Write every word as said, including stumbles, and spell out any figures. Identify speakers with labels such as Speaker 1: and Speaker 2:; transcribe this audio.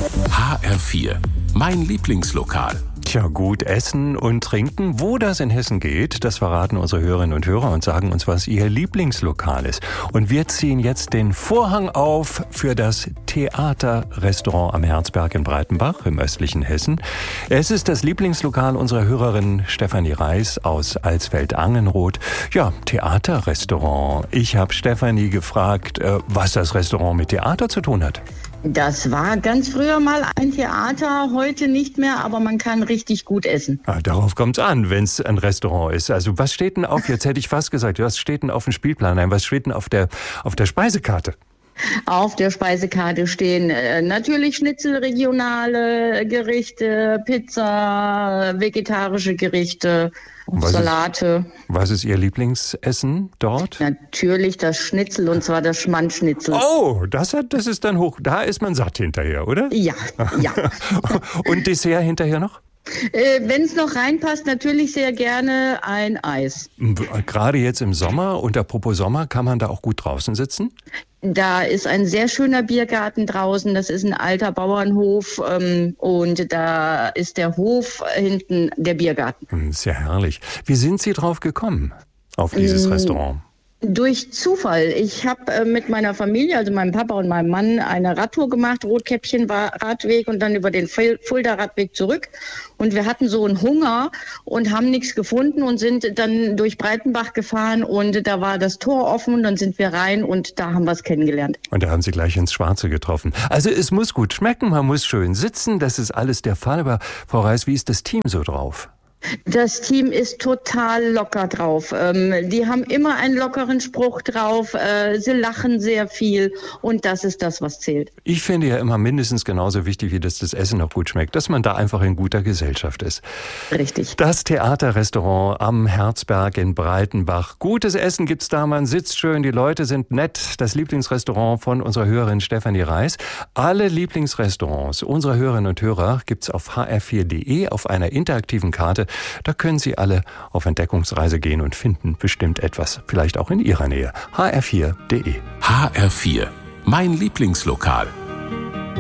Speaker 1: H R vier, mein Lieblingslokal.
Speaker 2: Tja, gut essen und trinken. Wo das in Hessen geht, das verraten unsere Hörerinnen und Hörer und sagen uns, was ihr Lieblingslokal ist. Und wir ziehen jetzt den Vorhang auf für das Theaterrestaurant am Herzberg in Breitenbach im östlichen Hessen. Es ist das Lieblingslokal unserer Hörerin Stefanie Reis aus Alsfeld-Angenroth. Ja, Theaterrestaurant. Ich habe Stefanie gefragt, was das Restaurant mit Theater zu tun hat.
Speaker 3: Das war ganz früher mal ein Theater, heute nicht mehr, aber man kann richtig gut essen.
Speaker 2: Ah, darauf kommt's an, wenn es ein Restaurant ist. Also was steht denn auf, jetzt hätte ich fast gesagt, was steht denn auf dem Spielplan? Nein, was steht denn auf der, auf der Speisekarte?
Speaker 3: Auf der Speisekarte stehen äh, natürlich Schnitzel, regionale Gerichte, Pizza, vegetarische Gerichte,
Speaker 2: was
Speaker 3: Salate.
Speaker 2: Ist, was ist Ihr Lieblingsessen dort?
Speaker 3: Natürlich das Schnitzel, und zwar das Schmandschnitzel.
Speaker 2: Oh, das, hat, das ist dann hoch. Da ist man satt hinterher, oder?
Speaker 3: Ja, ja.
Speaker 2: Und Dessert hinterher noch?
Speaker 3: Äh, wenn es noch reinpasst, natürlich sehr gerne ein Eis.
Speaker 2: Gerade jetzt im Sommer, und apropos Sommer, kann man da auch gut draußen sitzen?
Speaker 3: Da ist ein sehr schöner Biergarten draußen, das ist ein alter Bauernhof ähm, und da ist der Hof hinten der Biergarten.
Speaker 2: Sehr herrlich. Wie sind Sie drauf gekommen, auf dieses ähm, Restaurant?
Speaker 3: Durch Zufall. Ich habe äh, mit meiner Familie, also meinem Papa und meinem Mann, eine Radtour gemacht, Rotkäppchen war Radweg und dann über den Fulda-Radweg zurück. Und wir hatten so einen Hunger und haben nichts gefunden und sind dann durch Breitenbach gefahren und da war das Tor offen und dann sind wir rein und da haben wir es kennengelernt.
Speaker 2: Und da haben Sie gleich ins Schwarze getroffen. Also es muss gut schmecken, man muss schön sitzen, das ist alles der Fall. Aber Frau Reis, wie ist das Team so drauf?
Speaker 3: Das Team ist total locker drauf. Ähm, die haben immer einen lockeren Spruch drauf. Äh, sie lachen sehr viel und das ist das, was zählt.
Speaker 2: Ich finde ja immer mindestens genauso wichtig, wie dass das Essen noch gut schmeckt, dass man da einfach in guter Gesellschaft ist.
Speaker 3: Richtig.
Speaker 2: Das Theaterrestaurant am Herzberg in Breitenbach. Gutes Essen gibt's da, man sitzt schön, die Leute sind nett. Das Lieblingsrestaurant von unserer Hörerin Stefanie Reis. Alle Lieblingsrestaurants unserer Hörerinnen und Hörer gibt's auf h r vier punkt d e auf einer interaktiven Karte. Da können Sie alle auf Entdeckungsreise gehen und finden bestimmt etwas, vielleicht auch in Ihrer Nähe. h r vier punkt d e.
Speaker 1: H R vier, mein Lieblingslokal.